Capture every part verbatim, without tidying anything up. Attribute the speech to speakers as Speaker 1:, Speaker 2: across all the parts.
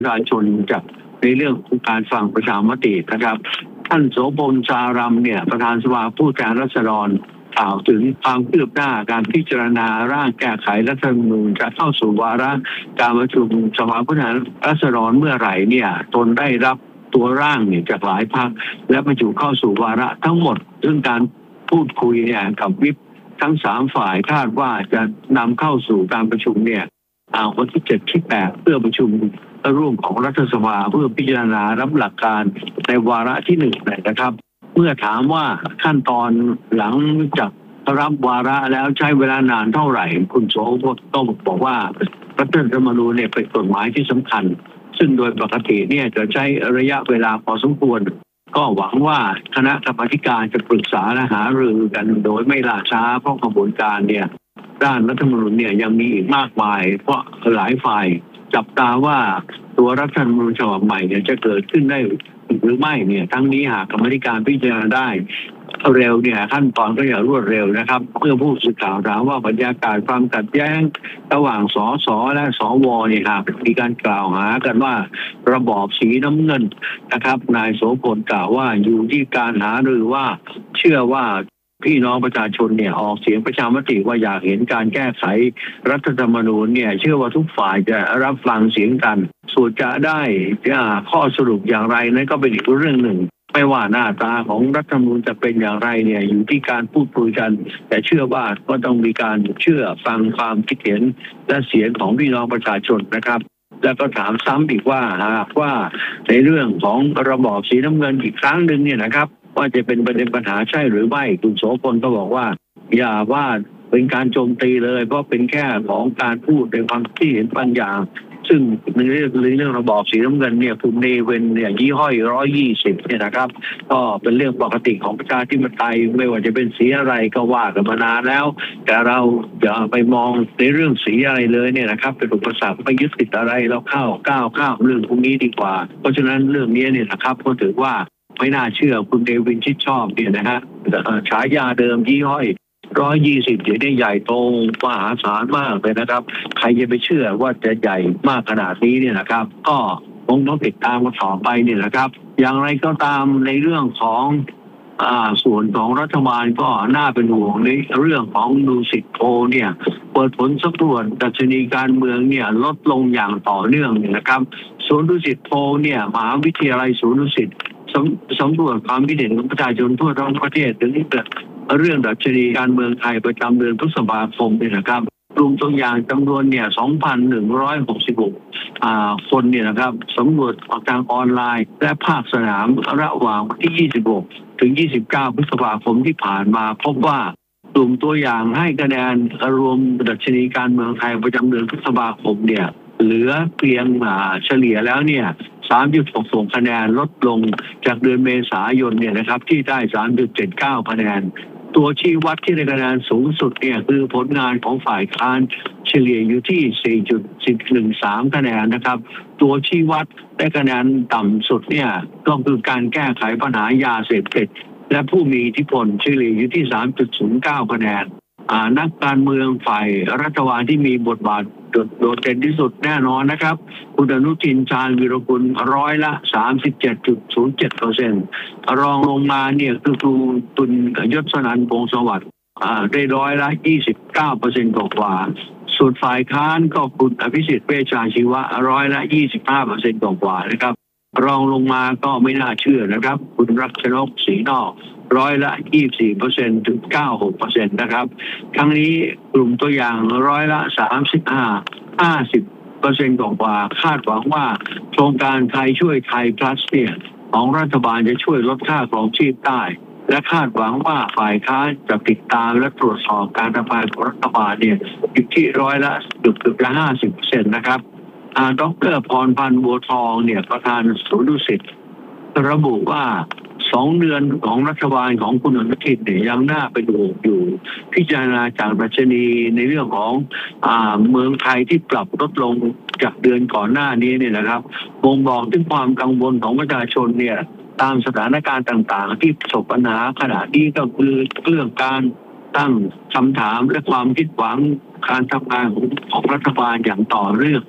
Speaker 1: ประชาชนจากในเรื่องของการฟังประชามตินะครับท่านโสพลสารัมเนี่ยประธานสภาผู้แทนราษฎรกล่าวถึงความคืบหน้าการพิจารณาร่างแก้ไขรัฐธรรมนูญจะเข้าสู่วาระการประชุมสภาผู้แทนราษฎรเมื่อไหร่เนี่ยตนได้รับตัวร่างเนี่ยจากหลายพรรคและบรรจุเข้าสู่วาระทั้งหมดซึ่งการพูดคุยเนี่ยกับวิปทั้งสามฝ่ายคาดว่าจะนำเข้าสู่การประชุมเนี่ยวันที่เจ็ดที่แปดเพื่อประชุมร่วมของรัฐสภาเพื่อพิจารณารับหลักการในวาระที่หนึ่งนะครับเมื่อถามว่าขั้นตอนหลังจากรับวาระแล้วใช้เวลานานเท่าไหร่คุณโสพลต้องบอกว่ารัฐธรรมนูญเนี่ยเป็นกฎหมายที่สำคัญซึ่งโดยปกติเนี่ยจะใช้ระยะเวลาพอสมควรก็หวังว่าคณะกรรมาธิการจะปรึกษาและหารือกันโดยไม่ล่าช้าเพราะกระบวนการเนี่ยด้านรัฐธรรมนูญเนี่ยยังมีอีกมากมายเพราะหลายฝ่ายจับตาว่าตัวรัฐธรรมนูญฉบับใหม่เนี่ยจะเกิดขึ้นได้หรือไม่เนี่ยทั้งนี้หากกรรมาธิการพิจารณาได้เร็วเนี่ยขั้นตอนก็อย่ารวดเร็วนะครับเมื่อผู้สื่อข่าวถามว่าบรรยากาศความขัดแย้งระหว่างสสและสวเนี่ยครับมีการกล่าวหากันว่าระบอบสีน้ำเงินนะครับนายโสพลกล่าวว่าอยู่ที่การหารือว่าเชื่อว่าพี่น้องประชาชนเนี่ยออกเสียงประชามติว่าอยากเห็นการแก้ไขรัฐธรรมนูญเนี่ยเชื่อว่าทุกฝ่ายจะรับฟังเสียงกันส่วนจะได้ข้อสรุปอย่างไรนั้นก็เป็นอีกเรื่องหนึ่งไม่ว่าหน้าตาของรัฐธรรมนูญจะเป็นอย่างไรเนี่ยอยู่ที่การพูดคุยกันแต่เชื่อว่าก็ต้องมีการเชื่อฟังความคิดเห็นและเสียงของพี่น้องประชาชนนะครับแล้วก็ถามซ้ำอีกว่าหากว่าในเรื่องของระบอบสีน้ำเงินอีกครั้งหนึ่งเนี่ยนะครับว่าจะเป็นประเด็นปัญหาใช่หรือไม่คุณโสพลก็บอกว่าอย่าว่าเป็นการโจมตีเลยเพราะเป็นแค่ของการพูดในความคิดเห็นบางอย่างซึ่งในเรื่องเรื่องระบอบสีน้ำเงินเนี่ยคุณเนเวนเนี่ยยี่ห้อยร้อยยี่สิบเนี่ยนะครับก็เป็นเรื่องปกติของประชาธิปไตยไม่ว่าจะเป็นสีอะไรก็ว่ากันมานานแล้วแต่เราอย่าไปมองในเรื่องสีอะไรเลยเนี่ยนะครับเป็นอุปสรรคไม่ยึดติดอะไรเราเข้าก้าวข้ามเรื่องพวกนี้ดีกว่าเพราะฉะนั้นเรื่องนี้เนี่ยนะครับก็ถือว่าไม่น่าเชื่อคุณเดวินชิดชอบเนี่ยนะฮะฉายาเดิมยี่ห้อยร้อยยี่สิบเดี๋ยวนี้ใหญ่โตมหาศาลมากเลยนะครับใครจะไปเชื่อว่าจะใหญ่มากขนาดนี้เนี่ยนะครับก็คงต้องติดตามกันต่อไปเนี่ยนะครับอย่างไรก็ตามในเรื่องของอ่าส่วนของรัฐบาลก็น่าเป็นห่วงในเรื่องของดูสิตโพลเนี่ยเปิดผลสำรวจดัชนีการเมืองเนี่ยลดลงอย่างต่อเนื่องนะครับศูนย์ดูสิตโพลเนี่ยมหาวิทยาลัยศูนย์ดุสิตสำรวจความคิดเห็นของประชาชนทั่วทั้งประเทศถึงเรื่องดัชนีการเมืองไทยประจำเดือนพฤษภาคมเนี่ยนะครับกลุ่มตัวอย่างจำนวนเนี่ย สองพันหนึ่งร้อยหกสิบหก อ่าคนเนี่ยนะครับสำรวจทางออนไลน์และภาคสนามระหว่างวันที่ยี่สิบหกถึงยี่สิบเก้าพฤษภาคมที่ผ่านมาพบว่ากลุ่มตัวอย่างให้คะแนนรวมดัชนีการเมืองไทยประจำเดือนพฤษภาคมเนี่ยเหลือเพียงเฉลี่ยแล้วเนี่ย สามจุดหกสอง คะแนนลดลงจากเดือนเมษายนเนี่ยนะครับที่ได้ สามจุดเจ็ดเก้า คะแนนตัวชี้วัดที่ได้คะแนนสูงสุดเนี่ยคือผลงานของฝ่ายค้านเฉลี่ยอยู่ที่ สี่จุดหนึ่งสาม คะแนนนะครับตัวชี้วัดได้คะแนนต่ำสุดเนี่ยก็คือการแก้ไขปัญหายาเสพติดและผู้มีอิทธิพลเฉลี่ยอยู่ที่ สามจุดศูนย์เก้า คะแนนนักการเมืองฝ่ายรัฐบาลที่มีบทบาทโดดเด่นที่สุดแน่นอนนะครับคุณอนุทินชาญวีรกุลร้อยละ สามสิบเจ็ดจุดศูนย์เจ็ดเปอร์เซ็นต์ รองลงมาเนี่ยคือครูตุลยศนันท์พงษ์สวัสดิ์ได้ร้อยละ ยี่สิบเก้าเปอร์เซ็นต์ กว่าส่วนฝ่ายค้านก็คุณอภิสิทธิ์เวชชาชีวะร้อยละ ยี่สิบห้าเปอร์เซ็นต์ กว่านะครับรองลงมาก็ไม่น่าเชื่อนะครับคุณรัชนกศรีนอกร้อยละ ยี่สิบสี่เปอร์เซ็นต์ ถึง เก้าสิบหกเปอร์เซ็นต์ นะครับทั้งนี้กลุ่มตัวอย่างร้อยละ สามสิบห้า ห้าสิบเปอร์เซ็นต์ กว่าคาดหวังว่าโครงการไทยช่วยไทย plus เนี่ยของรัฐบาลจะช่วยลดค่าครองชีพได้และคาดหวังว่าฝ่ายค้านจะติดตามและตรวจสอบการดำเนินของรัฐบาลเนี่ยอยู่ที่ร้อยละเกือบๆละ ห้าสิบเปอร์เซ็นต์ นะครับดร.พรพันธ์บัวทองเนี่ยประธานศูนย์ดุสิตระบุว่าสองเดือนของรัฐบาลของคุณอนุทินเนี่ยยังน่าเป็นห่วงอยู่พิจารณาจากดัชนีในเรื่องของอ่าเมืองไทยที่ปรับลดลงจากเดือนก่อนหน้านี้เนี่ยนะครับบ่งบอกถึงความกังวลของประชาชนเนี่ยตามสถานการณ์ต่างๆที่ประสบปัญหาขณะนี้ก็คือเรื่องการตั้งคำถามและความคิดหวังการทำงานของรัฐบาลอย่างต่อเนื่อง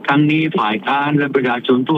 Speaker 1: ทั้งนี้ฝ่ายค้านและประชาชนทั่ว